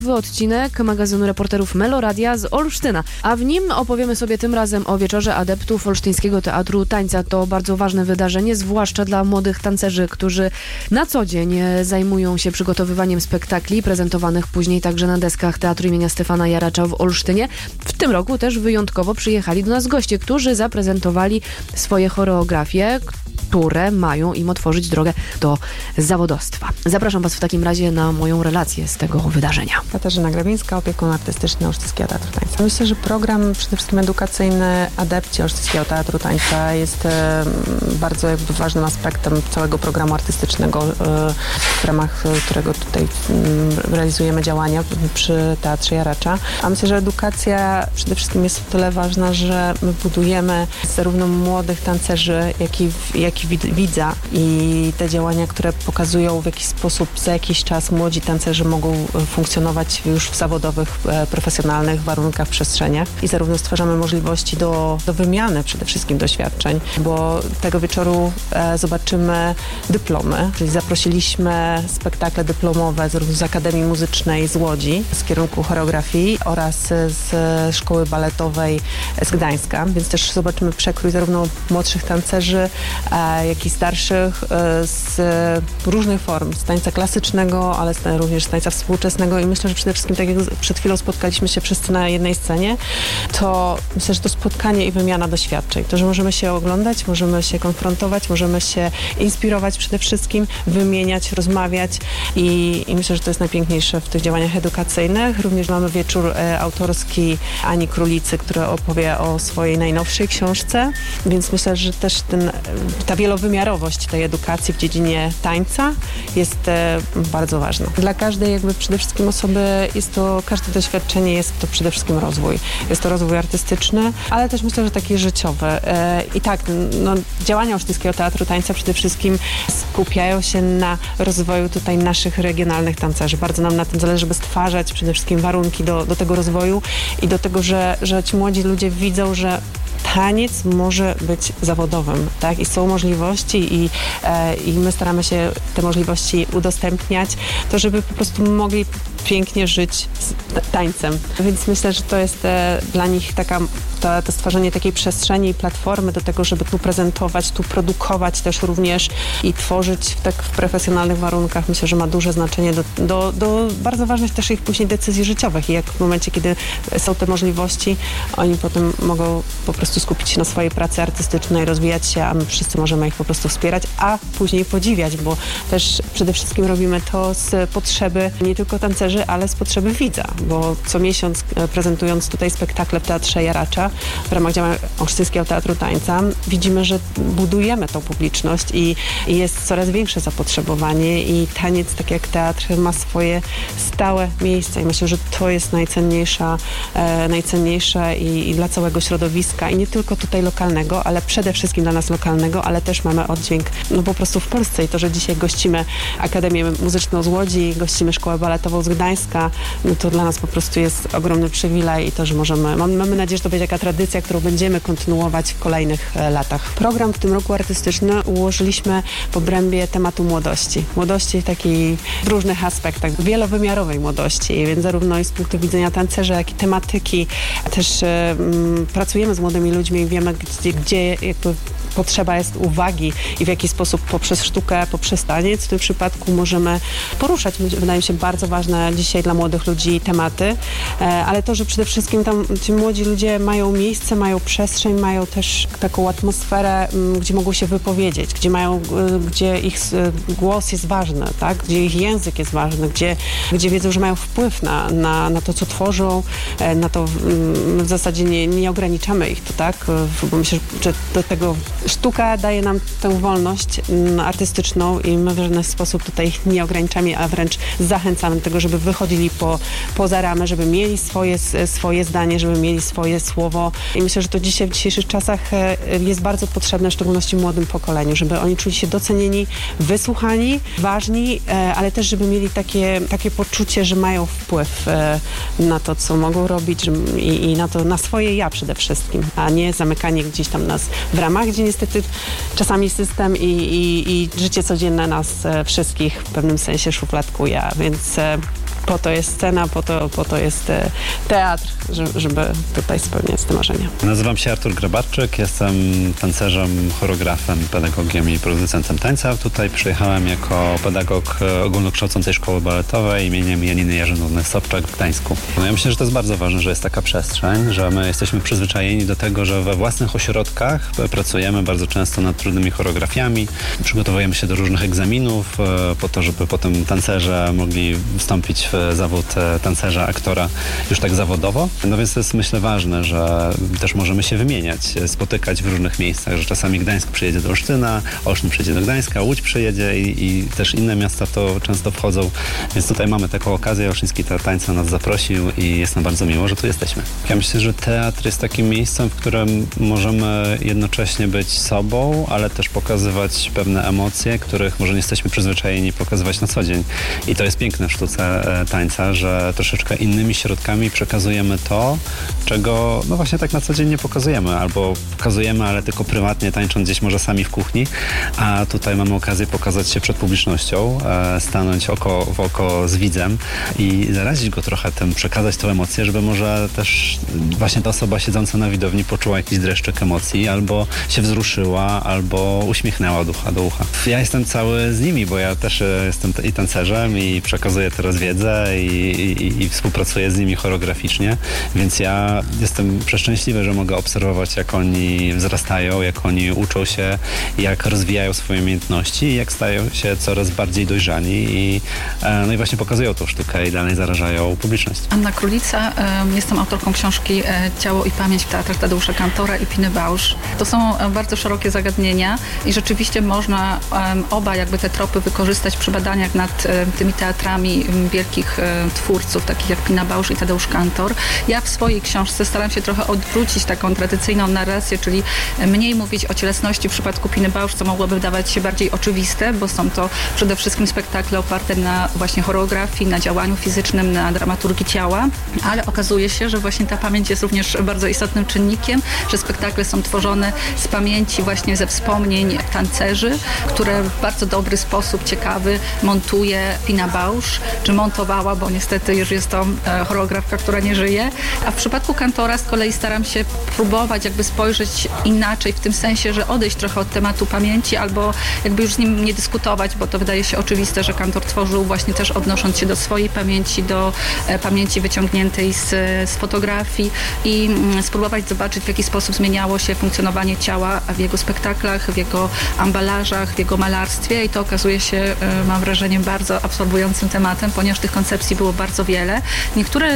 Odcinek magazynu reporterów Meloradia z Olsztyna, a w nim opowiemy sobie tym razem o wieczorze adeptów Olsztyńskiego Teatru Tańca. To bardzo ważne wydarzenie, zwłaszcza dla młodych tancerzy, którzy na co dzień zajmują się przygotowywaniem spektakli prezentowanych później także na deskach Teatru imienia Stefana Jaracza w Olsztynie. W tym roku też wyjątkowo przyjechali do nas goście, którzy zaprezentowali swoje choreografie, które mają im otworzyć drogę do zawodowstwa. Zapraszam Was w takim razie na moją relację z tego wydarzenia. Katarzyna Grabińska, opiekun artystyczny Olsztyńskiego Teatru Tańca. Myślę, że program przede wszystkim edukacyjny adepci Olsztyńskiego Teatru Tańca jest bardzo ważnym aspektem całego programu artystycznego, w ramach którego tutaj realizujemy działania przy Teatrze Jaracza. A myślę, że edukacja przede wszystkim jest o tyle ważna, że my budujemy zarówno młodych tancerzy, jak i widza i te działania, które pokazują, w jaki sposób za jakiś czas młodzi tancerzy mogą funkcjonować już w zawodowych, profesjonalnych warunkach, przestrzeniach i zarówno stwarzamy możliwości do wymiany przede wszystkim doświadczeń, bo tego wieczoru zobaczymy dyplomy, czyli zaprosiliśmy spektakle dyplomowe zarówno z Akademii Muzycznej z Łodzi z kierunku choreografii oraz z Szkoły Baletowej z Gdańska, więc też zobaczymy przekrój zarówno młodszych tancerzy, jak i starszych z różnych form, z tańca klasycznego, ale również z tańca współczesnego i myślę, że przede wszystkim, tak jak przed chwilą spotkaliśmy się wszyscy na jednej scenie, to myślę, że to spotkanie i wymiana doświadczeń, to, że możemy się oglądać, możemy się konfrontować, możemy się inspirować przede wszystkim, wymieniać, rozmawiać i myślę, że to jest najpiękniejsze w tych działaniach edukacyjnych. Również mamy wieczór autorski Ani Królicy, która opowie o swojej najnowszej książce, więc myślę, że też ta wielowymiarowość tej edukacji w dziedzinie tańca jest bardzo ważna. Dla każdej przede wszystkim osoby każde doświadczenie jest to przede wszystkim rozwój. Jest to rozwój artystyczny, ale też myślę, że taki życiowy. I tak, działania Olsztyńskiego Teatru Tańca przede wszystkim skupiają się na rozwoju tutaj naszych regionalnych tancerzy. Bardzo nam na tym zależy, żeby stwarzać przede wszystkim warunki do tego rozwoju i do tego, że ci młodzi ludzie widzą, że taniec może być zawodowym, tak? I są możliwości i my staramy się te możliwości udostępniać, to żeby po prostu mogli pięknie żyć z tańcem. Więc myślę, że to jest dla nich to stworzenie takiej przestrzeni i platformy do tego, żeby tu prezentować, tu produkować też również i tworzyć w profesjonalnych warunkach. Myślę, że ma duże znaczenie do bardzo ważnych też ich później decyzji życiowych i jak w momencie, kiedy są te możliwości, oni potem mogą po prostu skupić się na swojej pracy artystycznej, rozwijać się, a my wszyscy możemy ich po prostu wspierać, a później podziwiać, bo też przede wszystkim robimy to z potrzeby nie tylko tancerzy, ale z potrzeby widza, bo co miesiąc prezentując tutaj spektakle w Teatrze Jaracza w ramach działań Olsztyńskiego Teatru Tańca widzimy, że budujemy tą publiczność i jest coraz większe zapotrzebowanie i taniec, tak jak teatr, ma swoje stałe miejsce i myślę, że to jest najcenniejsze i dla całego środowiska i nie tylko tutaj lokalnego, ale przede wszystkim dla nas lokalnego, ale też mamy oddźwięk po prostu w Polsce i to, że dzisiaj gościmy Akademię Muzyczną z Łodzi, gościmy Szkołę Baletową z Gdańska, to dla nas po prostu jest ogromny przywilej i to, że mamy nadzieję, że to będzie taka tradycja, którą będziemy kontynuować w kolejnych latach. Program w tym roku artystyczny ułożyliśmy w obrębie tematu młodości. Młodości takiej w różnych aspektach, wielowymiarowej młodości, więc zarówno i z punktu widzenia tancerza, jak i tematyki. Też pracujemy z młodymi ludźmi i wiemy, gdzie potrzeba jest uwagi i w jaki sposób poprzez sztukę, poprzez taniec w tym przypadku możemy poruszać, wydaje mi się, bardzo ważne dzisiaj dla młodych ludzi tematy, ale to, że przede wszystkim tam ci młodzi ludzie mają miejsce, mają przestrzeń, mają też taką atmosferę, gdzie mogą się wypowiedzieć, gdzie ich głos jest ważny, tak? Gdzie ich język jest ważny, gdzie wiedzą, że mają wpływ na to, co tworzą, na to w zasadzie nie ograniczamy ich to, tak? Bo myślę, że do tego sztuka daje nam tę wolność artystyczną i my w żaden sposób tutaj ich nie ograniczamy, a wręcz zachęcamy do tego, żeby wychodzili poza ramy, żeby mieli swoje zdanie, żeby mieli swoje słowo. I myślę, że to dzisiaj w dzisiejszych czasach jest bardzo potrzebne, w szczególności młodym pokoleniu, żeby oni czuli się docenieni, wysłuchani, ważni, ale też, żeby mieli takie poczucie, że mają wpływ na to, co mogą robić i na swoje ja przede wszystkim, a nie zamykanie gdzieś tam nas w ramach, gdzie niestety czasami system i życie codzienne nas wszystkich w pewnym sensie szufladkuje, więc po to jest scena, po to jest teatr, żeby tutaj spełniać te marzenia. Nazywam się Artur Grabarczyk, jestem tancerzem, choreografem, pedagogiem i producentem tańca. Tutaj przyjechałem jako pedagog ogólnokształcącej szkoły baletowej imieniem Janiny Jarzynówny-Sobczak w Gdańsku. No ja myślę, że to jest bardzo ważne, że jest taka przestrzeń, że my jesteśmy przyzwyczajeni do tego, że we własnych ośrodkach pracujemy bardzo często nad trudnymi choreografiami, przygotowujemy się do różnych egzaminów po to, żeby potem tancerze mogli wstąpić w zawód tancerza, aktora już tak zawodowo. No więc to jest, myślę, ważne, że też możemy się wymieniać, spotykać w różnych miejscach, że czasami Gdańsk przyjedzie do Olsztyna, Olsztyn przyjedzie do Gdańska, Łódź przyjedzie i też inne miasta w to często wchodzą. Więc tutaj mamy taką okazję. Olsztyński Teatr Tańca nas zaprosił i jest nam bardzo miło, że tu jesteśmy. Ja myślę, że teatr jest takim miejscem, w którym możemy jednocześnie być sobą, ale też pokazywać pewne emocje, których może nie jesteśmy przyzwyczajeni pokazywać na co dzień. I to jest piękne w sztuce tańca, że troszeczkę innymi środkami przekazujemy to, czego no właśnie tak na co dzień nie pokazujemy, albo pokazujemy, ale tylko prywatnie, tańcząc gdzieś może sami w kuchni, a tutaj mamy okazję pokazać się przed publicznością, stanąć oko w oko z widzem i zarazić go trochę tym, przekazać tę emocję, żeby może też właśnie ta osoba siedząca na widowni poczuła jakiś dreszczyk emocji, albo się wzruszyła, albo uśmiechnęła od ucha do ucha. Ja jestem cały z nimi, bo ja też jestem i tancerzem i przekazuję teraz wiedzę i współpracuję z nimi choreograficznie, więc ja jestem przeszczęśliwy, że mogę obserwować, jak oni wzrastają, jak oni uczą się, jak rozwijają swoje umiejętności i jak stają się coraz bardziej dojrzani no i właśnie pokazują tą sztukę i dalej zarażają publiczność. Anna Królica, jestem autorką książki Ciało i pamięć w teatrach Tadeusza Kantora i Piny Bausch. To są bardzo szerokie zagadnienia i rzeczywiście można oba jakby te tropy wykorzystać przy badaniach nad tymi teatrami wielkich twórców, takich jak Pina Bausch i Tadeusz Kantor. Ja w swojej książce staram się trochę odwrócić taką tradycyjną narrację, czyli mniej mówić o cielesności w przypadku Piny Bausch, co mogłoby wydawać się bardziej oczywiste, bo są to przede wszystkim spektakle oparte na właśnie choreografii, na działaniu fizycznym, na dramaturgii ciała, ale okazuje się, że właśnie ta pamięć jest również bardzo istotnym czynnikiem, że spektakle są tworzone z pamięci właśnie ze wspomnień tancerzy, które w bardzo dobry sposób, ciekawy montuje Pina Bausch, czy montowała, bo niestety już jest to choreografka, która nie żyje. A w przypadku Kantora z kolei staram się próbować jakby spojrzeć inaczej, w tym sensie, że odejść trochę od tematu pamięci albo jakby już z nim nie dyskutować, bo to wydaje się oczywiste, że Kantor tworzył właśnie też odnosząc się do swojej pamięci, do pamięci wyciągniętej z fotografii i spróbować zobaczyć, w jaki sposób zmieniało się funkcjonowanie ciała w jego spektaklach, w jego ambalażach, w jego malarstwie i to okazuje się, mam wrażenie, bardzo absorbującym tematem, ponieważ tych koncepcji było bardzo wiele. Niektóre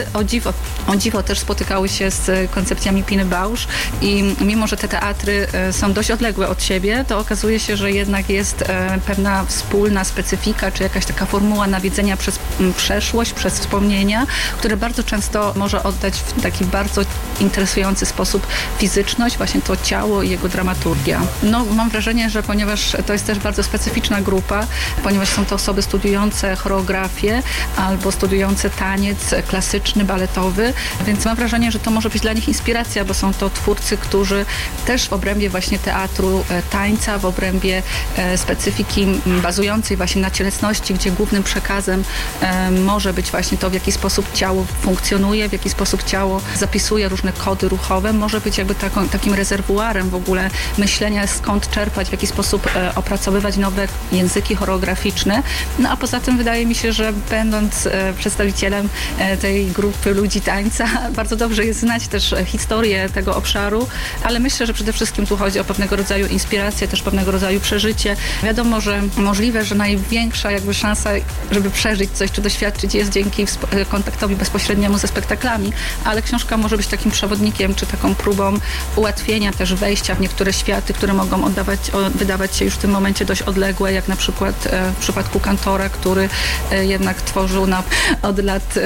o dziwo też spotykały się z koncepcjami Piny Bausch i mimo, że te teatry są dość odległe od siebie, to okazuje się, że jednak jest pewna wspólna specyfika, czy jakaś taka formuła nawiedzenia przez przeszłość, przez wspomnienia, które bardzo często może oddać w taki bardzo interesujący sposób fizyczność, właśnie to ciało i jego dramaturgia. No, mam wrażenie, że ponieważ to jest też bardzo specyficzna grupa, ponieważ są to osoby studiujące choreografię albo studiujące taniec klasyczny, baletowy, więc mam wrażenie, że to może być dla nich inspiracja, bo są to twórcy, którzy też w obrębie właśnie teatru tańca, w obrębie specyfiki bazującej właśnie na cielesności, gdzie głównym przekazem może być właśnie to, w jaki sposób ciało funkcjonuje, w jaki sposób ciało zapisuje różne kody ruchowe, może być jakby takim rezerwuarem w ogóle myślenia, skąd czerpać, w jaki sposób opracowywać nowe języki choreograficzne. No a poza tym wydaje mi się, że będąc przedstawicielem tej grupy ludzi tańca, bardzo dobrze jest znać też historię tego obszaru, ale myślę, że przede wszystkim tu chodzi o pewnego rodzaju inspirację, też pewnego rodzaju przeżycie. Wiadomo, że możliwe, że największa jakby szansa, żeby przeżyć coś, czy doświadczyć jest dzięki kontaktowi bezpośredniemu ze spektaklami, ale książka może być takim przewodnikiem, czy taką próbą ułatwienia też wejścia w niektóre światy, które mogą wydawać się już w tym momencie dość odległe, jak na przykład w przypadku Kantora, który jednak tworzył od lat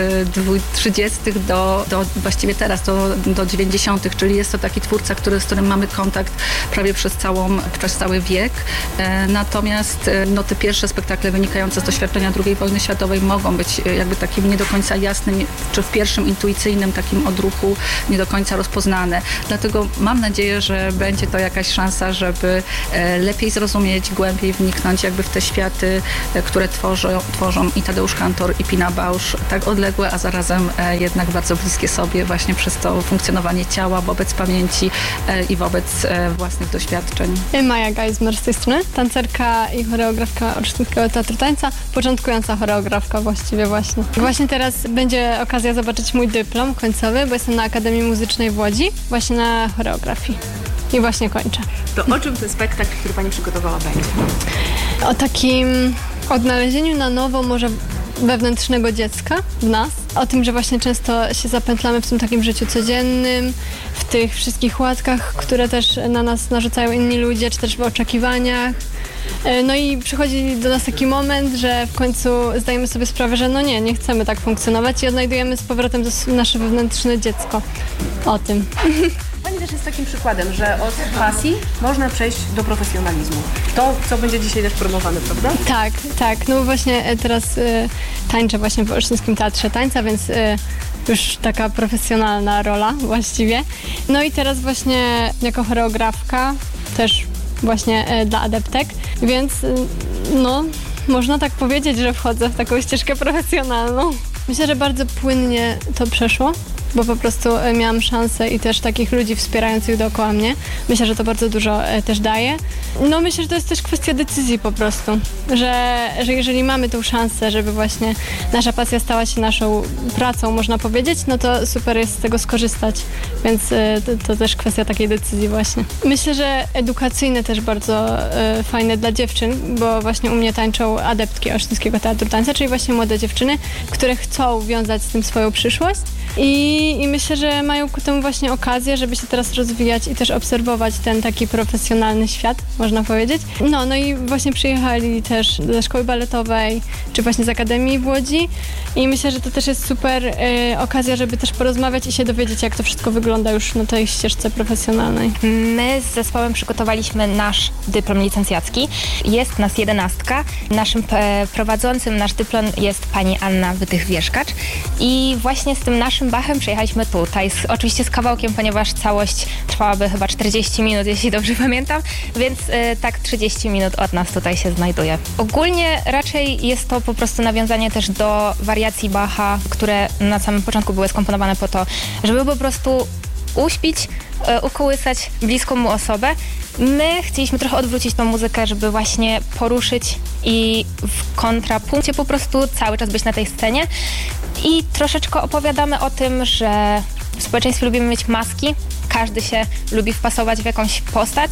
30. do właściwie teraz, do 90., czyli jest to taki twórca, z którym mamy kontakt prawie przez cały wiek. Natomiast te pierwsze spektakle wynikające z doświadczenia II wojny światowej mogą być jakby takim nie do końca jasnym, czy w pierwszym intuicyjnym takim odruchu nie do końca rozpoznane. Dlatego mam nadzieję, że będzie to jakaś szansa, żeby lepiej zrozumieć, głębiej wniknąć jakby w te światy, które tworzą i Tadeusz Kantor, i Pina Bausch tak odległe, a zarazem jednak bardzo bliskie sobie właśnie przez to funkcjonowanie ciała wobec pamięci i wobec własnych doświadczeń. Maja Geismer z tej strony, tancerka i choreografka Olsztyńskiego Teatru Tańca, początkująca choreografka właściwie właśnie. Właśnie teraz będzie okazja zobaczyć mój dyplom końcowy, bo jestem na Akademii Muzycznej w Łodzi, właśnie na choreografii. I właśnie kończę. To o czym ten spektakl, który Pani przygotowała, będzie? O takim odnalezieniu na nowo może wewnętrznego dziecka w nas. O tym, że właśnie często się zapętlamy w tym takim życiu codziennym, w tych wszystkich łatkach, które też na nas narzucają inni ludzie, czy też w oczekiwaniach. No i przychodzi do nas taki moment, że w końcu zdajemy sobie sprawę, że no nie chcemy tak funkcjonować i odnajdujemy z powrotem nasze wewnętrzne dziecko. O tym. Pani też jest takim przykładem, że od pasji można przejść do profesjonalizmu. To, co będzie dzisiaj też promowane, prawda? Tak. No właśnie teraz tańczę właśnie w Olsztyńskim Teatrze Tańca, więc już taka profesjonalna rola właściwie. No i teraz właśnie jako choreografka też właśnie dla adeptek, więc no można tak powiedzieć, że wchodzę w taką ścieżkę profesjonalną. Myślę, że bardzo płynnie to przeszło, bo po prostu miałam szansę i też takich ludzi wspierających dookoła mnie. Myślę, że to bardzo dużo też daje. No myślę, że to jest też kwestia decyzji po prostu, że jeżeli mamy tą szansę, żeby właśnie nasza pasja stała się naszą pracą, można powiedzieć, no to super jest z tego skorzystać, więc to też kwestia takiej decyzji właśnie. Myślę, że edukacyjne też bardzo fajne dla dziewczyn, bo właśnie u mnie tańczą adeptki Olsztyńskiego Teatru Tańca, czyli właśnie młode dziewczyny, które chcą wiązać z tym swoją przyszłość. I myślę, że mają ku temu właśnie okazję, żeby się teraz rozwijać i też obserwować ten taki profesjonalny świat, można powiedzieć. No i właśnie przyjechali też ze szkoły baletowej, czy właśnie z Akademii w Łodzi i myślę, że to też jest super okazja, żeby też porozmawiać i się dowiedzieć, jak to wszystko wygląda już na tej ścieżce profesjonalnej. My z zespołem przygotowaliśmy nasz dyplom licencjacki. Jest nas 11. Naszym prowadzącym nasz dyplom jest pani Anna Wytych-Wierzkacz i właśnie z tym naszym bachem przyjechaliśmy tutaj, oczywiście z kawałkiem, ponieważ całość trwałaby chyba 40 minut, jeśli dobrze pamiętam, więc tak 30 minut od nas tutaj się znajduje. Ogólnie raczej jest to po prostu nawiązanie też do wariacji Bacha, które na samym początku były skomponowane po to, żeby po prostu uśpić, ukołysać bliską mu osobę. My chcieliśmy trochę odwrócić tą muzykę, żeby właśnie poruszyć i w kontrapunkcie po prostu cały czas być na tej scenie. I troszeczkę opowiadamy o tym, że w społeczeństwie lubimy mieć maski, każdy się lubi wpasować w jakąś postać,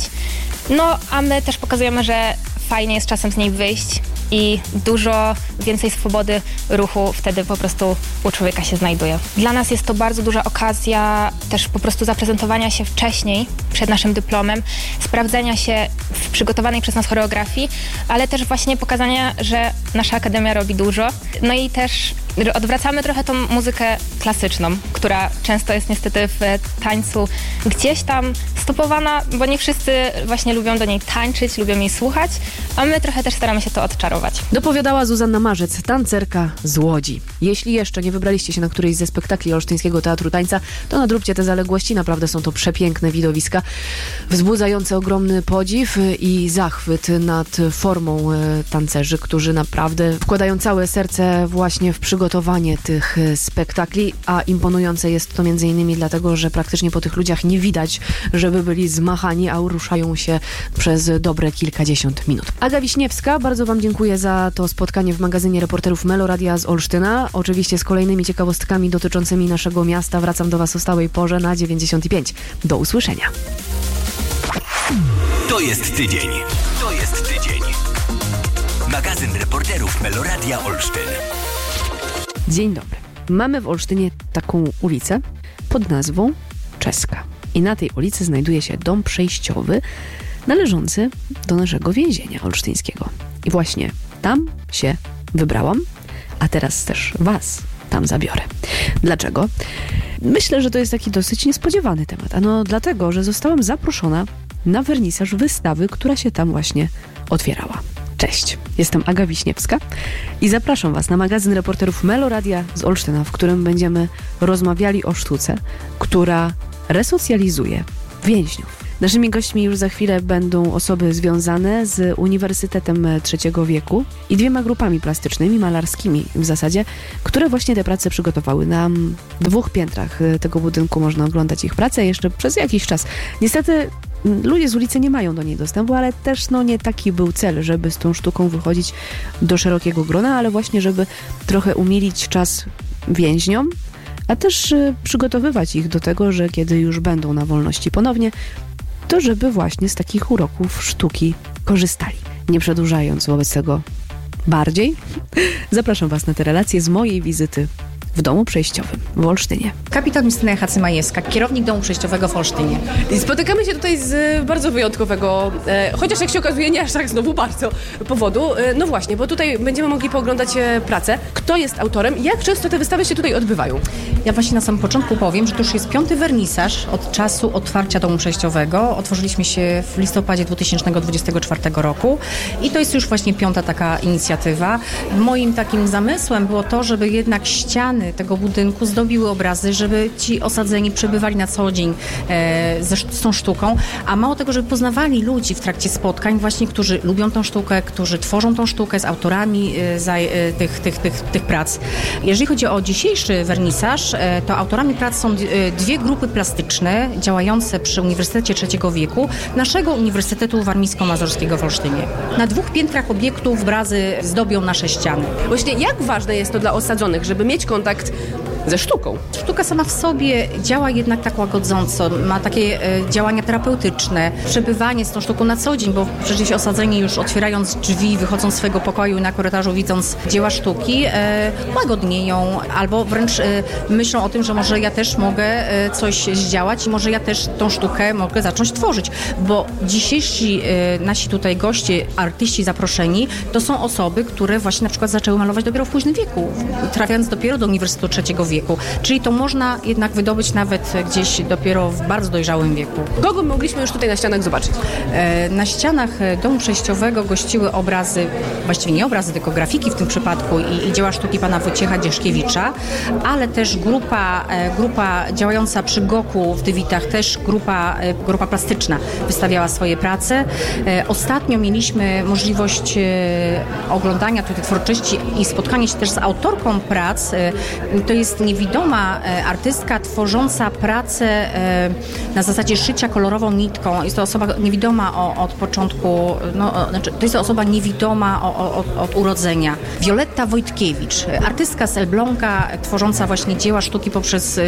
no a my też pokazujemy, że fajnie jest czasem z niej wyjść i dużo więcej swobody ruchu wtedy po prostu u człowieka się znajduje. Dla nas jest to bardzo duża okazja też po prostu zaprezentowania się wcześniej, przed naszym dyplomem, sprawdzenia się w przygotowanej przez nas choreografii, ale też właśnie pokazania, że nasza akademia robi dużo. No i też odwracamy trochę tą muzykę klasyczną, która często jest niestety w tańcu gdzieś tam stopowana, bo nie wszyscy właśnie lubią do niej tańczyć, lubią jej słuchać, a my trochę też staramy się to odczarować. Dopowiadała Zuzanna Marzec, tancerka z Łodzi. Jeśli jeszcze nie wybraliście się na którejś ze spektakli Olsztyńskiego Teatru Tańca, to nadróbcie te zaległości. Naprawdę są to przepiękne widowiska, wzbudzające ogromny podziw i zachwyt nad formą tancerzy, którzy naprawdę wkładają całe serce właśnie w przygotowanie tych spektakli, a imponujące jest to m.in. dlatego, że praktycznie po tych ludziach nie widać, żeby byli zmachani, a ruszają się przez dobre kilkadziesiąt minut. Aga Wiśniewska, bardzo Wam dziękuję za to spotkanie w magazynie reporterów Meloradia z Olsztyna. Oczywiście z kolejnymi ciekawostkami dotyczącymi naszego miasta wracam do Was o stałej porze na 95. Do usłyszenia. To jest tydzień. To jest tydzień. Magazyn reporterów Meloradia Olsztyn. Dzień dobry. Mamy w Olsztynie taką ulicę pod nazwą Czeska. I na tej ulicy znajduje się dom przejściowy należący do naszego więzienia olsztyńskiego. I właśnie tam się wybrałam, a teraz też Was tam zabiorę. Dlaczego? Myślę, że to jest taki dosyć niespodziewany temat. Ano dlatego, że zostałam zaproszona na wernisaż wystawy, która się tam właśnie otwierała. Cześć, jestem Aga Wiśniewska i zapraszam Was na magazyn reporterów Meloradia z Olsztyna, w którym będziemy rozmawiali o sztuce, która resocjalizuje więźniów. Naszymi gośćmi już za chwilę będą osoby związane z Uniwersytetem Trzeciego Wieku i 2 grupami plastycznymi, malarskimi w zasadzie, które właśnie te prace przygotowały. Na 2 piętrach tego budynku można oglądać ich pracę jeszcze przez jakiś czas. Niestety ludzie z ulicy nie mają do niej dostępu, ale też nie taki był cel, żeby z tą sztuką wychodzić do szerokiego grona, ale właśnie, żeby trochę umilić czas więźniom, a też przygotowywać ich do tego, że kiedy już będą na wolności ponownie, to żeby właśnie z takich uroków sztuki korzystali. Nie przedłużając wobec tego bardziej, zapraszam Was na te relacje z mojej wizyty w domu przejściowym w Olsztynie. Kapitan Justyna Hacymajewska, kierownik domu przejściowego w Olsztynie. Spotykamy się tutaj z bardzo wyjątkowego, chociaż jak się okazuje nie aż tak znowu bardzo powodu. No właśnie, bo tutaj będziemy mogli pooglądać pracę. Kto jest autorem? Jak często te wystawy się tutaj odbywają? Ja właśnie na samym początku powiem, że to już jest 5. wernisaż od czasu otwarcia domu przejściowego. Otworzyliśmy się w listopadzie 2024 roku i to jest już właśnie 5. taka inicjatywa. Moim takim zamysłem było to, żeby jednak ściany tego budynku zdobiły obrazy, żeby ci osadzeni przebywali na co dzień z tą sztuką, a mało tego, żeby poznawali ludzi w trakcie spotkań właśnie, którzy lubią tą sztukę, którzy tworzą tą sztukę z autorami tych prac. Jeżeli chodzi o dzisiejszy wernisaż, to autorami prac są 2 grupy plastyczne działające przy Uniwersytecie Trzeciego Wieku naszego Uniwersytetu Warmińsko-Mazurskiego w Olsztynie. Na 2 piętrach obiektu obrazy zdobią nasze ściany. Właśnie jak ważne jest to dla osadzonych, żeby mieć kontakt ze sztuką? Sztuka sama w sobie działa jednak tak łagodząco, ma takie działania terapeutyczne, przebywanie z tą sztuką na co dzień, bo przecież osadzeni już otwierając drzwi, wychodząc z swojego pokoju na korytarzu, widząc dzieła sztuki, łagodnieją albo wręcz myślą o tym, że może ja też mogę coś zdziałać i może ja też tą sztukę mogę zacząć tworzyć, bo dzisiejsi nasi tutaj goście, artyści zaproszeni, to są osoby, które właśnie na przykład zaczęły malować dopiero w późnym wieku, trafiając dopiero do Uniwersytetu Trzeciego Wieku. Czyli to można jednak wydobyć nawet gdzieś dopiero w bardzo dojrzałym wieku. Kogo mogliśmy już tutaj na ścianach zobaczyć? Na ścianach domu przejściowego gościły obrazy, właściwie nie obrazy, tylko grafiki w tym przypadku i dzieła sztuki pana Wojciecha Dzieszkiewicza, ale też grupa działająca przy Goku w Dywitach, też grupa plastyczna wystawiała swoje prace. Ostatnio mieliśmy możliwość oglądania tutaj twórczości i spotkania się też z autorką prac. To jest niewidoma artystka tworząca pracę na zasadzie szycia kolorową nitką. Jest to osoba niewidoma od początku, to jest to osoba niewidoma od urodzenia. Wioletta Wojtkiewicz, artystka z Elbląga, tworząca właśnie dzieła sztuki poprzez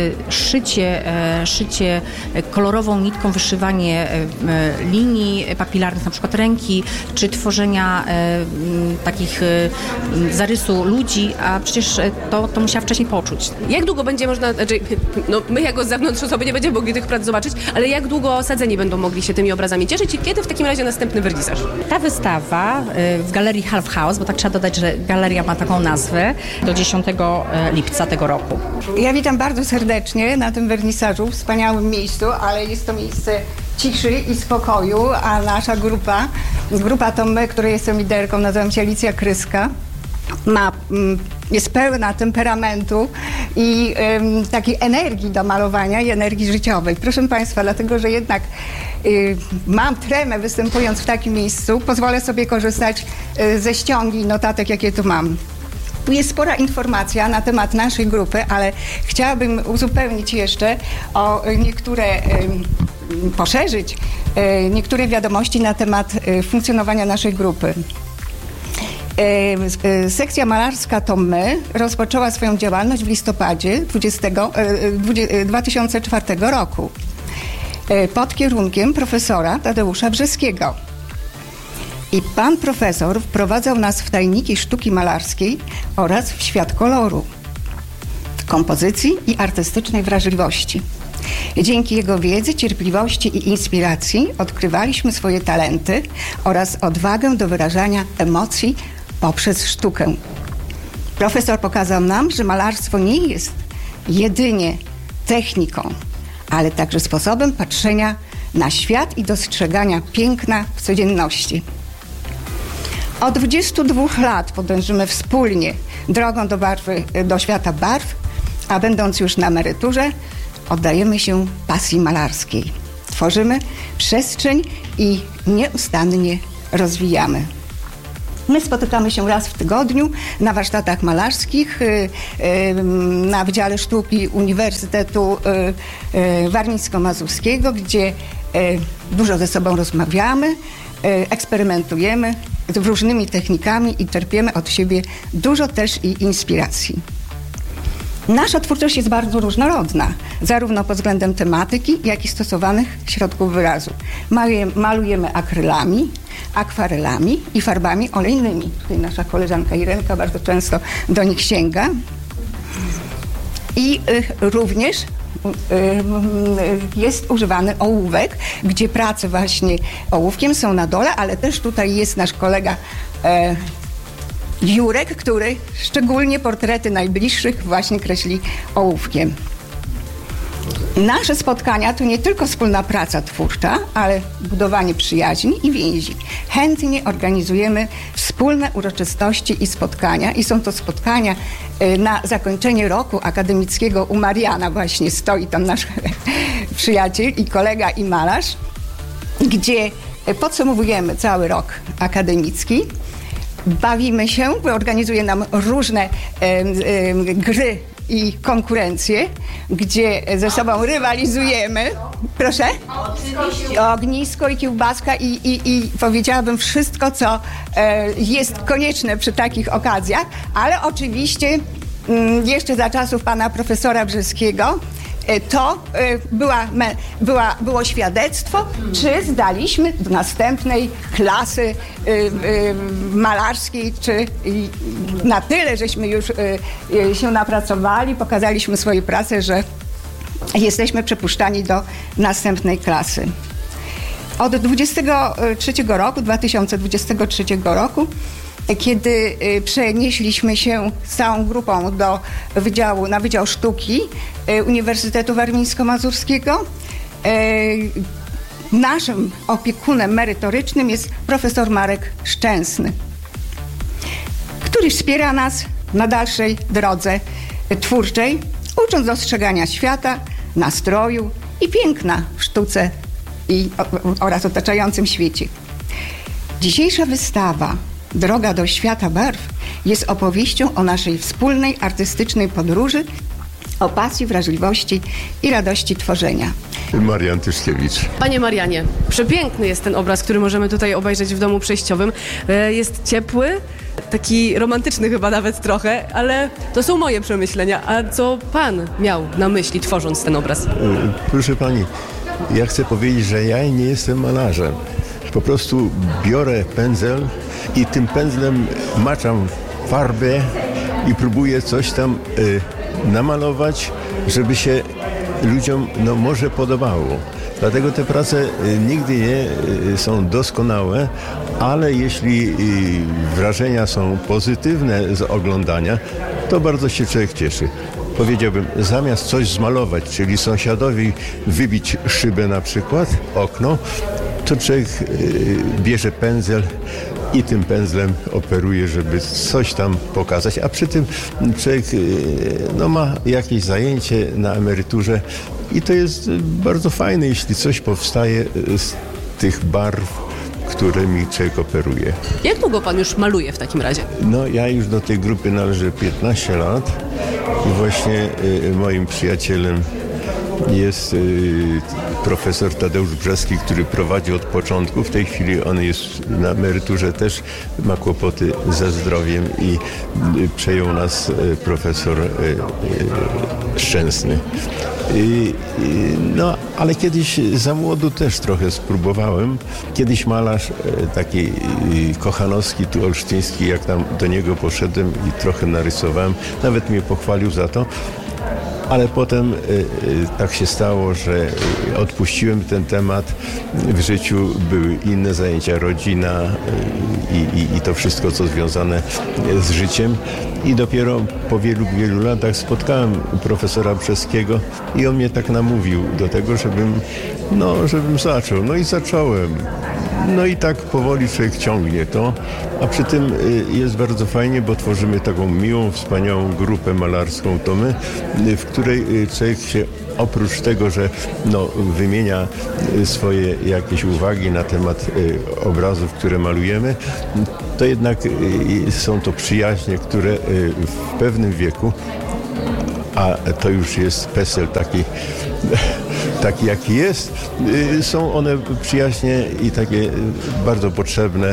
szycie kolorową nitką, wyszywanie linii papilarnych, na przykład ręki, czy tworzenia takich zarysu ludzi, a przecież to musiała wcześniej poczuć. Jak długo będzie można, my jako z zewnątrz osoby nie będziemy mogli tych prac zobaczyć, ale jak długo osadzeni będą mogli się tymi obrazami cieszyć i kiedy w takim razie następny wernisaż? Ta wystawa w Galerii Half House, bo tak trzeba dodać, że galeria ma taką nazwę, do 10 lipca tego roku. Ja witam bardzo serdecznie na tym wernisażu, w wspaniałym miejscu, ale jest to miejsce ciszy i spokoju, a nasza grupa to my, której jestem liderką, nazywam się Alicja Kryska, jest pełna temperamentu i takiej energii do malowania i energii życiowej. Proszę Państwa, dlatego, że jednak mam tremę występując w takim miejscu, pozwolę sobie korzystać ze ściągi notatek, jakie tu mam. Tu jest spora informacja na temat naszej grupy, ale chciałabym uzupełnić jeszcze o poszerzyć niektóre wiadomości na temat funkcjonowania naszej grupy. Sekcja malarska To My rozpoczęła swoją działalność w listopadzie 2004 roku pod kierunkiem profesora Tadeusza Brzeskiego. I pan profesor wprowadzał nas w tajniki sztuki malarskiej oraz w świat koloru, kompozycji i artystycznej wrażliwości. Dzięki jego wiedzy, cierpliwości i inspiracji odkrywaliśmy swoje talenty oraz odwagę do wyrażania emocji poprzez sztukę. Profesor pokazał nam, że malarstwo nie jest jedynie techniką, ale także sposobem patrzenia na świat i dostrzegania piękna w codzienności. Od 22 lat podążymy wspólnie drogą do świata barw, a będąc już na emeryturze, oddajemy się pasji malarskiej. tworzymy przestrzeń i nieustannie rozwijamy. My spotykamy się raz w tygodniu na warsztatach malarskich na Wydziale Sztuki Uniwersytetu Warmińsko-Mazurskiego, gdzie dużo ze sobą rozmawiamy, eksperymentujemy z różnymi technikami i czerpiemy od siebie dużo też i inspiracji. Nasza twórczość jest bardzo różnorodna, zarówno pod względem tematyki, jak i stosowanych środków wyrazu. Malujemy akrylami, akwarelami i farbami olejnymi. Tutaj nasza koleżanka Irenka bardzo często do nich sięga. I również jest używany ołówek, gdzie prace właśnie ołówkiem są na dole, ale też tutaj jest nasz kolega Jurek, który szczególnie portrety najbliższych właśnie kreśli ołówkiem. Nasze spotkania to nie tylko wspólna praca twórcza, ale budowanie przyjaźni i więzi. Chętnie organizujemy wspólne uroczystości i spotkania i są to spotkania na zakończenie roku akademickiego u Mariana. Właśnie stoi tam nasz przyjaciel i kolega i malarz, gdzie podsumowujemy cały rok akademicki. Bawimy się, organizuje nam różne gry i konkurencje, gdzie ze sobą rywalizujemy. Proszę? Ognisko i kiełbaska i powiedziałabym wszystko, co jest konieczne przy takich okazjach, ale oczywiście jeszcze za czasów pana profesora Brzeskiego to było świadectwo, czy zdaliśmy do następnej klasy malarskiej, czy na tyle, żeśmy już się napracowali, pokazaliśmy swoje prace, że jesteśmy przepuszczani do następnej klasy. Od 2023 roku, kiedy przenieśliśmy się z całą grupą na Wydział Sztuki Uniwersytetu Warmińsko-Mazurskiego, naszym opiekunem merytorycznym jest profesor Marek Szczęsny, który wspiera nas na dalszej drodze twórczej, ucząc dostrzegania świata, nastroju i piękna w sztuce oraz otaczającym świecie. Dzisiejsza wystawa Droga do świata barw jest opowieścią o naszej wspólnej artystycznej podróży, o pasji, wrażliwości i radości tworzenia. Marian Tyszkiewicz. Panie Marianie, przepiękny jest ten obraz, który możemy tutaj obejrzeć w domu przejściowym. Jest ciepły, taki romantyczny chyba nawet trochę, ale to są moje przemyślenia. A co pan miał na myśli, tworząc ten obraz? Proszę pani, ja chcę powiedzieć, że ja nie jestem malarzem. Po prostu biorę pędzel i tym pędzlem maczam farbę i próbuję coś tam namalować, żeby się ludziom może podobało. Dlatego te prace nigdy nie są doskonałe, ale jeśli wrażenia są pozytywne z oglądania, to bardzo się człowiek cieszy. Powiedziałbym, zamiast coś zmalować, czyli sąsiadowi wybić szybę na przykład, okno, to człowiek bierze pędzel i tym pędzlem operuje, żeby coś tam pokazać, a przy tym człowiek ma jakieś zajęcie na emeryturze i to jest bardzo fajne, jeśli coś powstaje z tych barw, którymi człowiek operuje. Jak długo pan już maluje w takim razie? Ja już do tej grupy należę 15 lat i właśnie moim przyjacielem jest profesor Tadeusz Brzeski, który prowadzi od początku. W tej chwili on jest na emeryturze, też ma kłopoty ze zdrowiem i przejął nas profesor Szczęsny. Ale kiedyś za młodu też trochę spróbowałem. Kiedyś malarz taki Kochanowski, tu olsztyński, jak tam do niego poszedłem i trochę narysowałem, nawet mnie pochwalił za to. Ale potem tak się stało, że odpuściłem ten temat. W życiu były inne zajęcia, rodzina i to wszystko, co związane z życiem. I dopiero po wielu, wielu latach spotkałem profesora Brzeskiego i on mnie tak namówił do tego, żebym zaczął. I zacząłem. No i tak powoli człowiek ciągnie to, a przy tym jest bardzo fajnie, bo tworzymy taką miłą, wspaniałą grupę malarską, to my, w której człowiek się oprócz tego, że wymienia swoje jakieś uwagi na temat obrazów, które malujemy, to jednak są to przyjaźnie, które w pewnym wieku, a to już jest PESEL taki jaki jest, są one przyjaźnie i takie bardzo potrzebne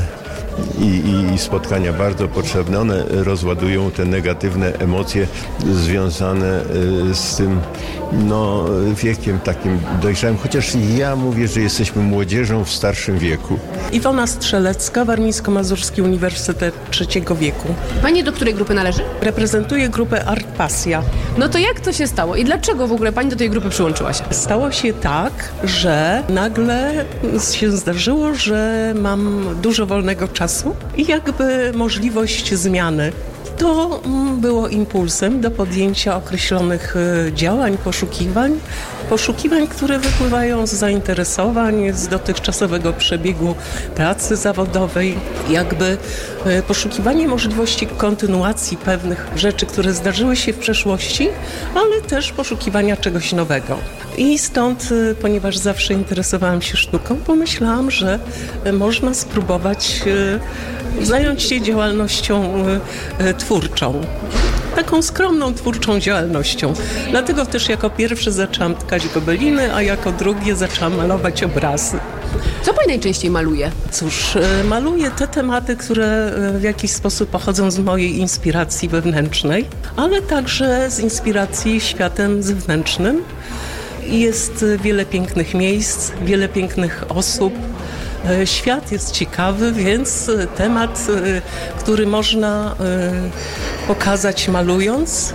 i spotkania bardzo potrzebne. One rozładują te negatywne emocje związane z tym wiekiem takim dojrzałym, chociaż ja mówię, że jesteśmy młodzieżą w starszym wieku. Iwona Strzelecka, Warmińsko-Mazurski Uniwersytet Trzeciego Wieku. Pani do której grupy należy? Reprezentuję grupę Art Pasja. No to jak to się stało i dlaczego w ogóle pani do tej grupy przyłączyła się? Stało się tak, że nagle się zdarzyło, że mam dużo wolnego czasu i jakby możliwość zmiany. To było impulsem do podjęcia określonych działań, poszukiwań, które wypływają z zainteresowań, z dotychczasowego przebiegu pracy zawodowej, jakby poszukiwanie możliwości kontynuacji pewnych rzeczy, które zdarzyły się w przeszłości, ale też poszukiwania czegoś nowego. I stąd, ponieważ zawsze interesowałam się sztuką, pomyślałam, że można spróbować zająć się działalnością twórczą. Taką skromną, twórczą działalnością. Dlatego też jako pierwsze zaczęłam tkać gobeliny, a jako drugie zaczęłam malować obrazy. Co pani najczęściej maluje? Cóż, maluję te tematy, które w jakiś sposób pochodzą z mojej inspiracji wewnętrznej, ale także z inspiracji światem zewnętrznym. Jest wiele pięknych miejsc, wiele pięknych osób. Świat jest ciekawy, więc temat, który można pokazać malując,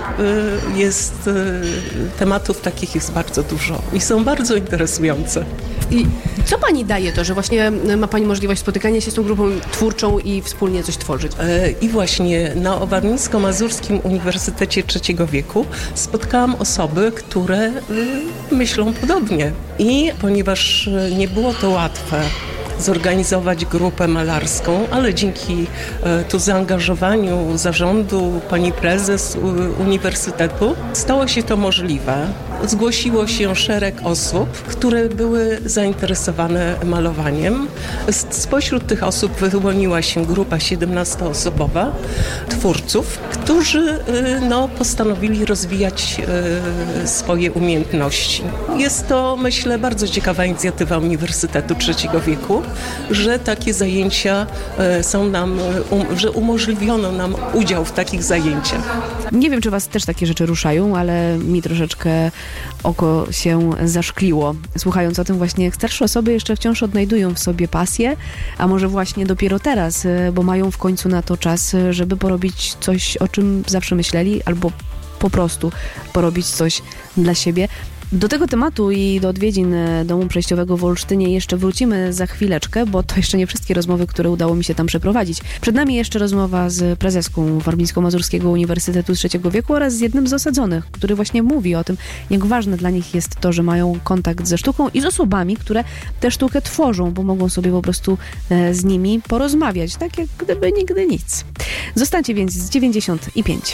tematów takich jest bardzo dużo i są bardzo interesujące. I co pani daje to, że właśnie ma pani możliwość spotykania się z tą grupą twórczą i wspólnie coś tworzyć? I właśnie na Warmińsko-Mazurskim Uniwersytecie Trzeciego Wieku spotkałam osoby, które myślą podobnie. I ponieważ nie było to łatwe zorganizować grupę malarską, ale dzięki zaangażowaniu zarządu pani prezes uniwersytetu stało się to możliwe. Zgłosiło się szereg osób, które były zainteresowane malowaniem. Spośród tych osób wyłoniła się grupa 17-osobowa twórców, którzy postanowili rozwijać swoje umiejętności. Jest to, myślę, bardzo ciekawa inicjatywa Uniwersytetu Trzeciego Wieku, że takie zajęcia są nam, że umożliwiono nam udział w takich zajęciach. Nie wiem, czy was też takie rzeczy ruszają, ale mi troszeczkę oko się zaszkliło. Słuchając o tym właśnie, jak starsze osoby jeszcze wciąż odnajdują w sobie pasję, a może właśnie dopiero teraz, bo mają w końcu na to czas, żeby porobić coś, o czym zawsze myśleli, albo po prostu porobić coś dla siebie. Do tego tematu i do odwiedzin Domu Przejściowego w Olsztynie jeszcze wrócimy za chwileczkę, bo to jeszcze nie wszystkie rozmowy, które udało mi się tam przeprowadzić. Przed nami jeszcze rozmowa z prezeską Warmińsko-Mazurskiego Uniwersytetu Trzeciego Wieku oraz z jednym z osadzonych, który właśnie mówi o tym, jak ważne dla nich jest to, że mają kontakt ze sztuką i z osobami, które tę sztukę tworzą, bo mogą sobie po prostu z nimi porozmawiać, tak jak gdyby nigdy nic. Zostańcie więc z 95.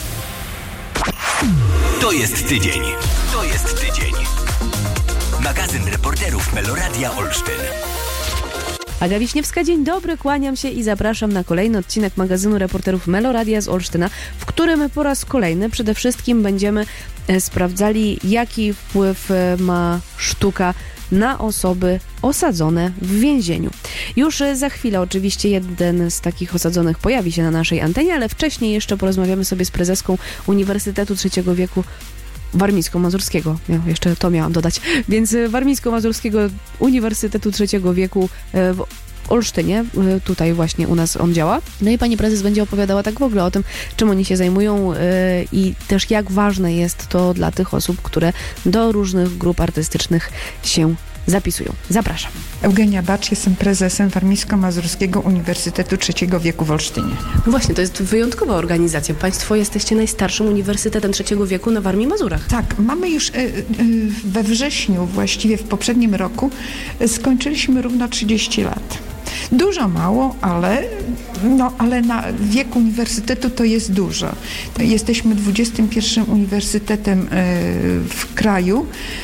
To jest tydzień. To jest tydzień. Magazyn reporterów Meloradia Olsztyn. Aga Wiśniewska, dzień dobry, kłaniam się i zapraszam na kolejny odcinek magazynu reporterów Meloradia z Olsztyna, w którym po raz kolejny przede wszystkim będziemy sprawdzali, jaki wpływ ma sztuka na osoby osadzone w więzieniu. Już za chwilę oczywiście jeden z takich osadzonych pojawi się na naszej antenie, ale wcześniej jeszcze porozmawiamy sobie z prezeską Uniwersytetu Trzeciego Wieku Warmińsko-Mazurskiego. Jeszcze to miałam dodać. Więc Warmińsko-Mazurskiego Uniwersytetu Trzeciego Wieku w Olsztynie. Tutaj właśnie u nas on działa. No i pani prezes będzie opowiadała tak w ogóle o tym, czym oni się zajmują i też jak ważne jest to dla tych osób, które do różnych grup artystycznych się zapisują. Zapraszam. Eugenia Bacz, jestem prezesem Warmińsko-Mazurskiego Uniwersytetu Trzeciego Wieku w Olsztynie. No właśnie, to jest wyjątkowa organizacja. Państwo jesteście najstarszym uniwersytetem trzeciego wieku na Warmii i Mazurach. Tak, mamy już we wrześniu, właściwie w poprzednim roku, skończyliśmy równo 30 lat. Dużo mało, ale na wiek uniwersytetu to jest dużo. Jesteśmy 21. uniwersytetem w kraju,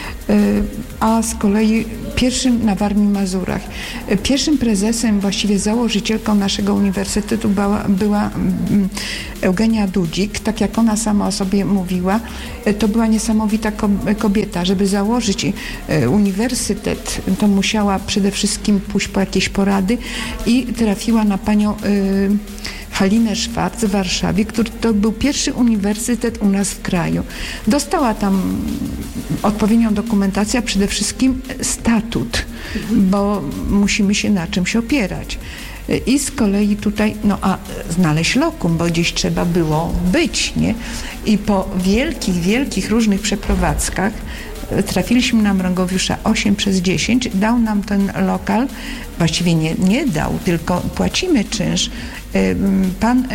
a z kolei pierwszym na Warmii i Mazurach. Pierwszym prezesem, właściwie założycielką naszego uniwersytetu była Eugenia Dudzik. Tak jak ona sama o sobie mówiła, to była niesamowita kobieta. Żeby założyć uniwersytet, to musiała przede wszystkim pójść po jakieś porady i trafiła na panią Halinę Szwarc w Warszawie, który to był pierwszy uniwersytet u nas w kraju. Dostała tam odpowiednią dokumentację, a przede wszystkim statut, bo musimy się na czymś opierać. I z kolei tutaj, znaleźć lokum, bo gdzieś trzeba było być, nie? I po wielkich różnych przeprowadzkach trafiliśmy na Mrągowiusza 8/10, dał nam ten lokal, właściwie nie dał, tylko płacimy czynsz. Pan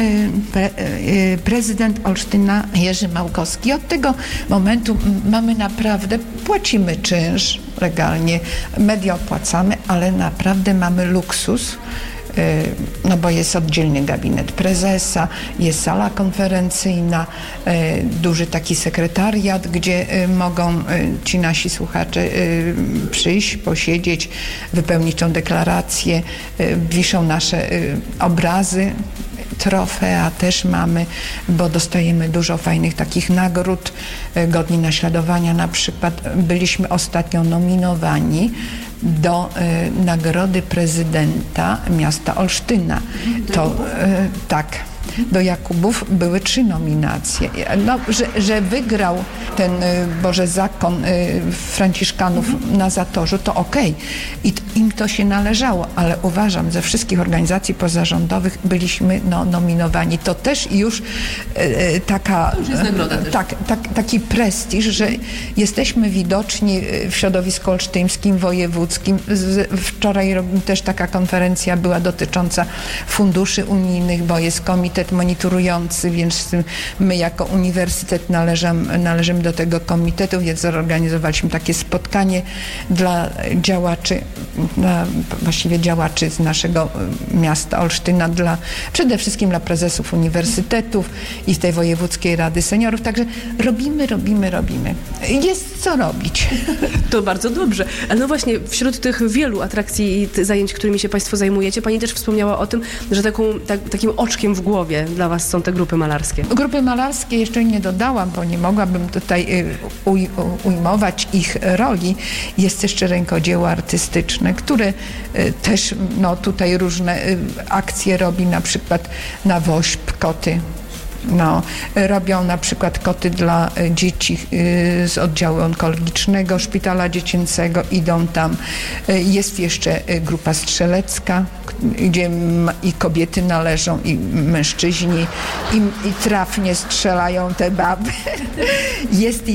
prezydent Olsztyna Jerzy Małkowski. Od tego momentu mamy naprawdę, płacimy czynsz legalnie, media opłacamy, ale naprawdę mamy luksus, bo jest oddzielny gabinet prezesa, jest sala konferencyjna, duży taki sekretariat, gdzie mogą ci nasi słuchacze przyjść, posiedzieć, wypełnić tą deklarację, wiszą nasze obrazy. Trofea też mamy, bo dostajemy dużo fajnych takich nagród, godni naśladowania. Na przykład byliśmy ostatnio nominowani do nagrody prezydenta miasta Olsztyna. To tak. Do Jakubów były 3 nominacje. Że wygrał ten zakon Franciszkanów na Zatorzu, to okej. I im to się należało, ale uważam, ze wszystkich organizacji pozarządowych byliśmy nominowani. To też już taka... To już jest nagroda też. Taki prestiż, że jesteśmy widoczni w środowisku olsztyńskim, wojewódzkim. Wczoraj też taka konferencja była dotycząca funduszy unijnych, bo jest komitet monitorujący, więc my jako uniwersytet należymy do tego komitetu, więc zorganizowaliśmy takie spotkanie dla działaczy, właściwie działaczy z naszego miasta Olsztyna, przede wszystkim dla prezesów uniwersytetów i z tej Wojewódzkiej Rady Seniorów. Także robimy. Jest co robić. To bardzo dobrze. Ale no właśnie, wśród tych wielu atrakcji i zajęć, którymi się Państwo zajmujecie, Pani też wspomniała o tym, że takim oczkiem w głowie dla Was są te grupy malarskie. Grupy malarskie jeszcze nie dodałam, bo nie mogłabym tutaj ujmować ich roli. Jest jeszcze rękodzieło artystyczne, które też tutaj różne akcje robi, na przykład na WOŚP koty. Robią na przykład koty dla dzieci z oddziału onkologicznego Szpitala Dziecięcego, idą tam. Jest jeszcze grupa strzelecka, gdzie i kobiety należą, i mężczyźni, i trafnie strzelają te baby. Jest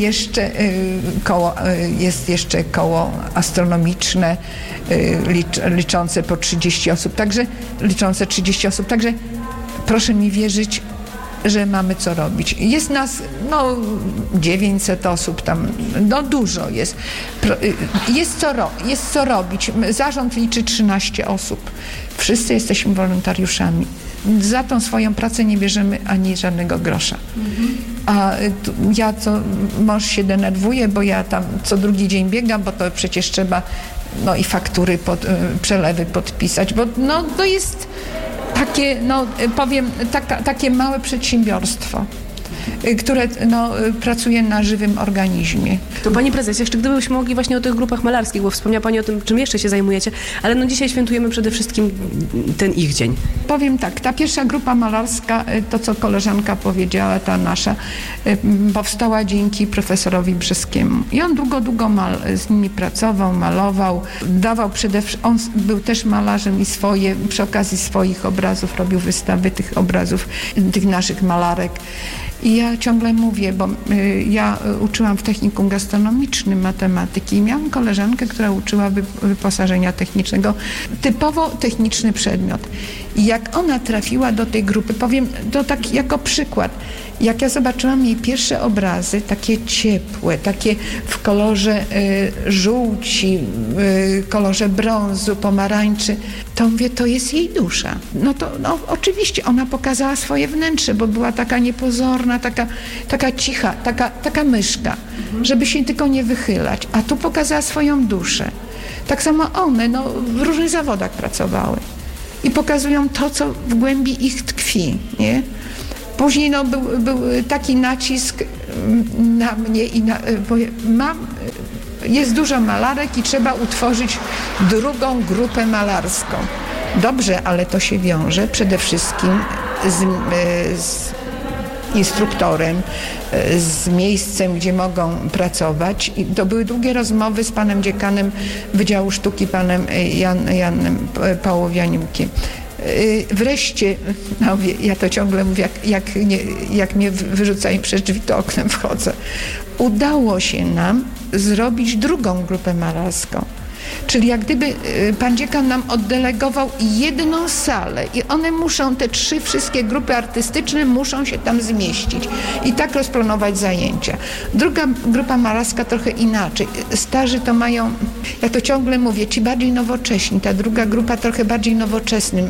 jeszcze koło astronomiczne, liczące 30 osób, także proszę mi wierzyć, że mamy co robić. Jest nas 900 osób tam, dużo jest. Jest co robić. Zarząd liczy 13 osób. Wszyscy jesteśmy wolontariuszami. Za tą swoją pracę nie bierzemy ani żadnego grosza. A mąż się denerwuje, bo ja tam co drugi dzień biegam, bo to przecież trzeba i faktury, przelewy podpisać, bo to jest takie, takie małe przedsiębiorstwo, które pracuje na żywym organizmie. To Pani Prezes, jeszcze gdybyśmy mogli właśnie o tych grupach malarskich, bo wspomniała Pani o tym, czym jeszcze się zajmujecie, ale dzisiaj świętujemy przede wszystkim ten ich dzień. Powiem tak, ta pierwsza grupa malarska, to co koleżanka powiedziała, ta nasza, powstała dzięki profesorowi Brzeskiemu. I on długo z nimi pracował, malował, dawał on był też malarzem i przy okazji swoich obrazów robił wystawy tych obrazów, tych naszych malarek. I ja ciągle mówię, bo ja uczyłam w technikum gastronomicznym matematyki i miałam koleżankę, która uczyła wyposażenia technicznego, typowo techniczny przedmiot. I jak ona trafiła do tej grupy, powiem to tak jako przykład, jak ja zobaczyłam jej pierwsze obrazy, takie ciepłe, takie w kolorze żółci, kolorze brązu, pomarańczy, to mówię, to jest jej dusza. No oczywiście ona pokazała swoje wnętrze, bo była taka niepozorna, taka cicha, taka myszka, żeby się tylko nie wychylać, a tu pokazała swoją duszę. Tak samo one w różnych zawodach pracowały i pokazują to, co w głębi ich tkwi, nie? Później był taki nacisk na mnie bo jest dużo malarek i trzeba utworzyć drugą grupę malarską. Dobrze, ale to się wiąże przede wszystkim z instruktorem, z miejscem, gdzie mogą pracować. I to były długie rozmowy z panem dziekanem Wydziału Sztuki, panem Janem Pałowianiukiem. Wreszcie, ja to ciągle mówię, jak mnie wyrzucają przez drzwi, to oknem wchodzę. Udało się nam zrobić drugą grupę malarską. Czyli jak gdyby pan dziekan nam oddelegował jedną salę i one muszą, te wszystkie grupy artystyczne muszą się tam zmieścić i tak rozplanować zajęcia. Druga grupa malarska trochę inaczej. Starzy to mają, ja to ciągle mówię, ci bardziej nowocześni, ta druga grupa trochę bardziej nowoczesnym.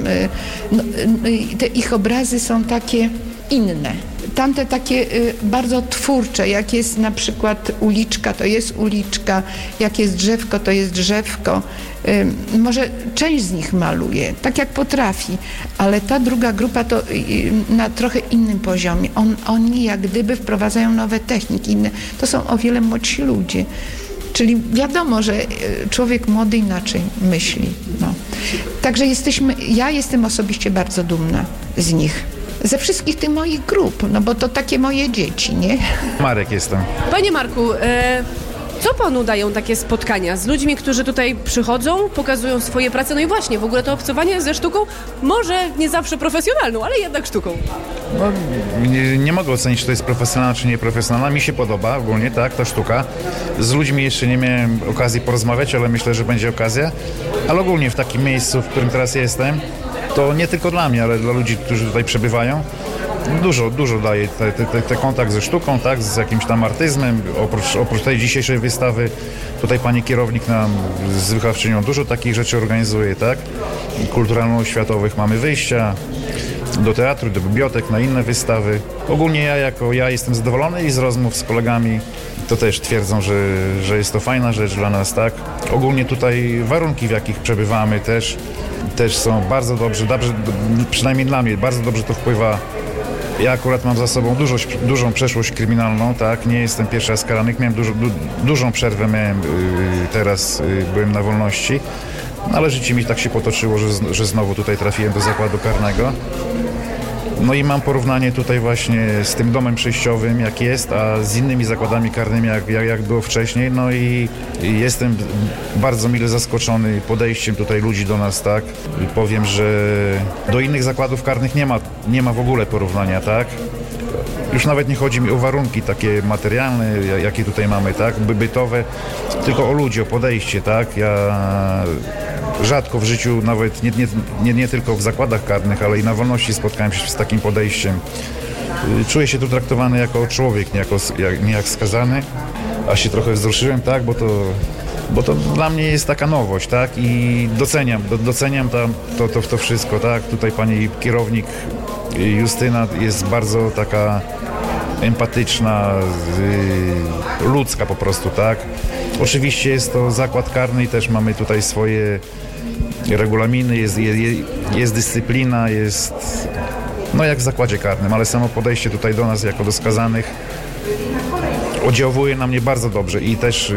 Te ich obrazy są takie inne. Tamte takie bardzo twórcze, jak jest na przykład uliczka, to jest uliczka, jak jest drzewko, to jest drzewko. Może część z nich maluje, tak jak potrafi, ale ta druga grupa to na trochę innym poziomie. Oni jak gdyby wprowadzają nowe techniki, inne. To są o wiele młodsi ludzie. Czyli wiadomo, że człowiek młody inaczej myśli. Także ja jestem osobiście bardzo dumna z nich. Ze wszystkich tych moich grup, bo to takie moje dzieci, nie? Marek jestem. Panie Marku, co panu dają takie spotkania z ludźmi, którzy tutaj przychodzą, pokazują swoje prace? No i właśnie, w ogóle to obcowanie ze sztuką, może nie zawsze profesjonalną, ale jednak sztuką. Nie mogę ocenić, czy to jest profesjonalna, czy nieprofesjonalna. Mi się podoba ogólnie, tak, ta sztuka. Z ludźmi jeszcze nie miałem okazji porozmawiać, ale myślę, że będzie okazja. Ale ogólnie w takim miejscu, w którym teraz jestem, to nie tylko dla mnie, ale dla ludzi, którzy tutaj przebywają, dużo daje ten kontakt ze sztuką, tak, z jakimś tam artyzmem. Oprócz tej dzisiejszej wystawy, tutaj pani kierownik nam z wychowawczynią dużo takich rzeczy organizuje, tak, kulturalno-oświatowych. Mamy wyjścia do teatru, do bibliotek, na inne wystawy. Ogólnie ja jestem zadowolony i z rozmów z kolegami to też twierdzą, że jest to fajna rzecz dla nas, tak. Ogólnie tutaj warunki, w jakich przebywamy też są bardzo dobrze, przynajmniej dla mnie, bardzo dobrze to wpływa. Ja akurat mam za sobą dużą przeszłość kryminalną, tak, nie jestem pierwszy raz karany, miałem dużą przerwę, teraz byłem na wolności, ale życie mi tak się potoczyło, że znowu tutaj trafiłem do zakładu karnego. No i mam porównanie tutaj właśnie z tym domem przejściowym, jak jest, a z innymi zakładami karnymi, jak było wcześniej. No i jestem bardzo mile zaskoczony podejściem tutaj ludzi do nas, tak. I powiem, że do innych zakładów karnych nie ma w ogóle porównania, tak. Już nawet nie chodzi mi o warunki takie materialne, jakie tutaj mamy, tak, bytowe, tylko o ludzi, o podejście, tak. Ja rzadko w życiu, nawet nie tylko w zakładach karnych, ale i na wolności spotkałem się z takim podejściem. Czuję się tu traktowany jako człowiek, nie jak skazany, a się trochę wzruszyłem, tak, bo to dla mnie jest taka nowość, tak, i doceniam to wszystko, tak. Tutaj pani kierownik Justyna jest bardzo taka empatyczna, ludzka po prostu, tak. Oczywiście jest to zakład karny i też mamy tutaj swoje regulaminy, jest dyscyplina, jest jak w zakładzie karnym, ale samo podejście tutaj do nas jako do skazanych oddziałuje na mnie bardzo dobrze i też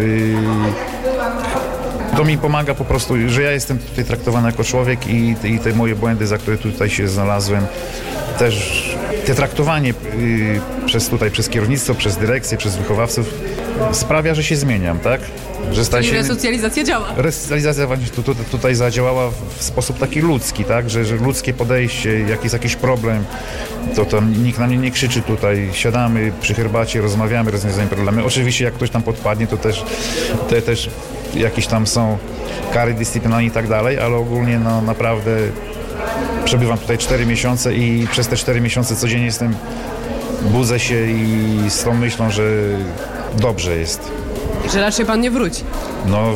to mi pomaga po prostu, że ja jestem tutaj traktowany jako człowiek i te moje błędy, za które tutaj się znalazłem, też te traktowanie przez kierownictwo, przez dyrekcję, przez wychowawców sprawia, że się zmieniam, tak? Że staje się... resocjalizacja działa. Resocjalizacja właśnie tutaj zadziałała w sposób taki ludzki, tak? Że ludzkie podejście, jak jest jakiś problem, to tam nikt na mnie nie krzyczy tutaj, siadamy przy herbacie, rozmawiamy, rozwiązujemy problemy. Oczywiście jak ktoś tam podpadnie, to też jakieś tam są kary dyscyplinarne i tak dalej, ale ogólnie no naprawdę przebywam tutaj 4 miesiące i przez te 4 miesiące codziennie budzę się i z tą myślą, że dobrze jest. Że raczej pan nie wróci. No,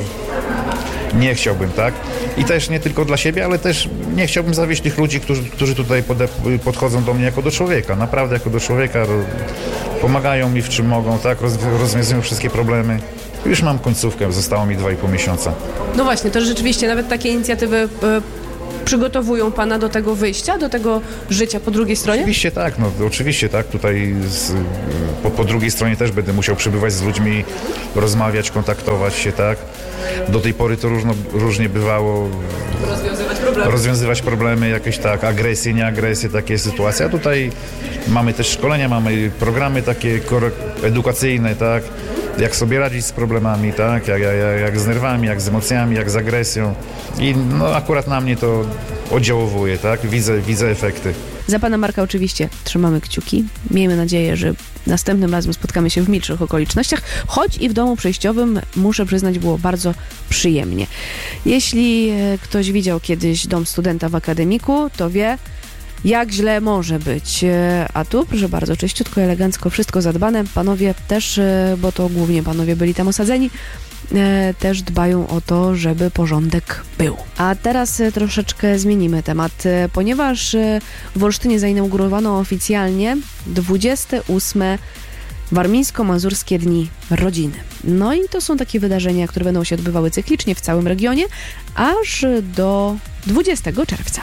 nie chciałbym, tak? I też nie tylko dla siebie, ale też nie chciałbym zawieść tych ludzi, którzy tutaj podchodzą do mnie jako do człowieka. Naprawdę jako do człowieka. Pomagają mi w czym mogą, tak? Rozwiązują wszystkie problemy. Już mam końcówkę, zostało mi 2,5 miesiąca. No właśnie, to rzeczywiście nawet takie inicjatywy przygotowują pana do tego wyjścia, do tego życia po drugiej stronie? Oczywiście tak, oczywiście tak. Tutaj po drugiej stronie też będę musiał przebywać z ludźmi, rozmawiać, kontaktować się, tak. Do tej pory to różnie bywało. Rozwiązywać problemy, jakieś tak, agresje, nieagresje, takie sytuacje. A tutaj mamy też szkolenia, mamy programy takie edukacyjne, tak. Jak sobie radzić z problemami, tak? Jak z nerwami, jak z emocjami, jak z agresją. I no, akurat na mnie to oddziałuje, tak? Widzę efekty. Za pana Marka oczywiście trzymamy kciuki. Miejmy nadzieję, że następnym razem spotkamy się w milszych okolicznościach, choć i w domu przejściowym, muszę przyznać, było bardzo przyjemnie. Jeśli ktoś widział kiedyś dom studenta w akademiku, to wie, jak źle może być. A tu, proszę bardzo, czyściutko, elegancko, wszystko zadbane. Panowie też, bo to głównie panowie byli tam osadzeni, też dbają o to, żeby porządek był. A teraz troszeczkę zmienimy temat, ponieważ w Olsztynie zainaugurowano oficjalnie 28. Warmińsko-Mazurskie Dni Rodziny. No i to są takie wydarzenia, które będą się odbywały cyklicznie w całym regionie, aż do 20 czerwca.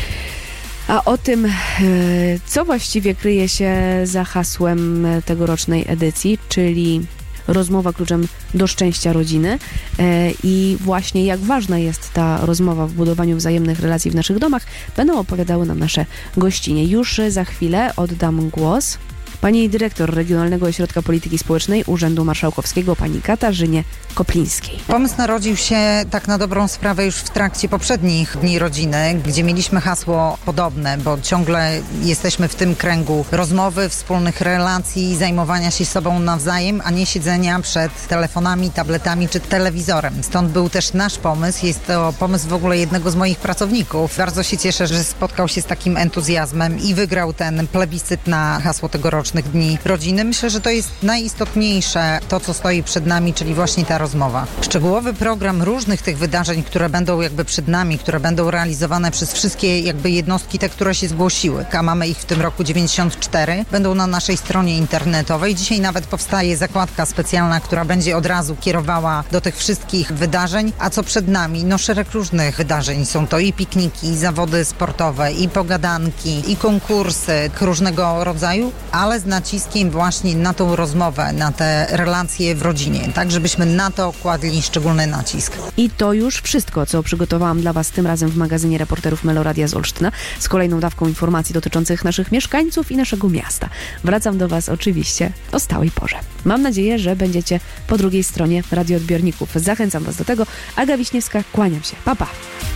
A o tym, co właściwie kryje się za hasłem tegorocznej edycji, czyli rozmowa kluczem do szczęścia rodziny i właśnie jak ważna jest ta rozmowa w budowaniu wzajemnych relacji w naszych domach, będą opowiadały nam nasze gościnie. Już za chwilę oddam głos pani dyrektor Regionalnego Ośrodka Polityki Społecznej Urzędu Marszałkowskiego, pani Katarzynie Koplińskiej. Pomysł narodził się tak na dobrą sprawę już w trakcie poprzednich Dni Rodziny, gdzie mieliśmy hasło podobne, bo ciągle jesteśmy w tym kręgu rozmowy, wspólnych relacji, zajmowania się sobą nawzajem, a nie siedzenia przed telefonami, tabletami czy telewizorem. Stąd był też nasz pomysł. Jest to pomysł w ogóle jednego z moich pracowników. Bardzo się cieszę, że spotkał się z takim entuzjazmem i wygrał ten plebiscyt na hasło tegorocznych Dni Rodziny. Myślę, że to jest najistotniejsze, to co stoi przed nami, czyli właśnie ta rozmowa. Szczegółowy program różnych tych wydarzeń, które będą jakby przed nami, które będą realizowane przez wszystkie jakby jednostki, te, które się zgłosiły, a mamy ich w tym roku 94, będą na naszej stronie internetowej. Dzisiaj nawet powstaje zakładka specjalna, która będzie od razu kierowała do tych wszystkich wydarzeń. A co przed nami? No szereg różnych wydarzeń. Są to i pikniki, i zawody sportowe, i pogadanki, i konkursy różnego rodzaju, ale z naciskiem właśnie na tą rozmowę, na te relacje w rodzinie, tak żebyśmy na to kładli szczególny nacisk. I to już wszystko, co przygotowałam dla Was tym razem w magazynie reporterów Meloradia z Olsztyna, z kolejną dawką informacji dotyczących naszych mieszkańców i naszego miasta. Wracam do Was oczywiście o stałej porze. Mam nadzieję, że będziecie po drugiej stronie radioodbiorników. Zachęcam Was do tego. Aga Wiśniewska, kłaniam się. Pa, pa.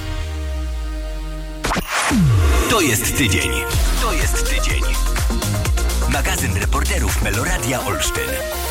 To jest tydzień. To jest tydzień. Magazyn reporterów Meloradia Olsztyn.